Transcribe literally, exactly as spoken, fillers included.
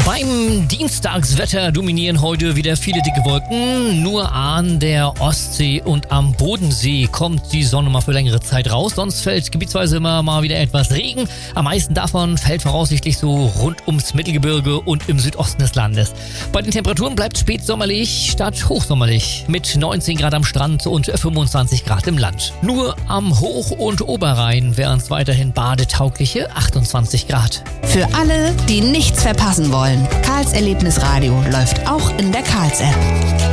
Beim Dienstagswetter dominieren heute wieder viele dicke Wolken. Nur an der Ostsee und am Bodensee kommt die Sonne mal für längere Zeit raus. Sonst fällt gebietsweise immer mal wieder etwas Regen. Am meisten davon fällt voraussichtlich so rund ums Mittelgebirge und im Südosten des Landes. Bei den Temperaturen bleibt spätsommerlich statt hochsommerlich mit neunzehn Grad am Strand und fünfundzwanzig Grad im Land. Nur am Hoch- und Oberrhein wären es weiterhin badetaugliche achtundzwanzig Grad. Für alle, die nichts verpassen wollen, Karls Erlebnisradio läuft auch in der Karls-App.